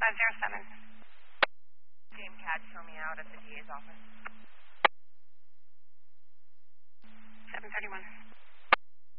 507. James Cad, show me out at the DA's office. 731.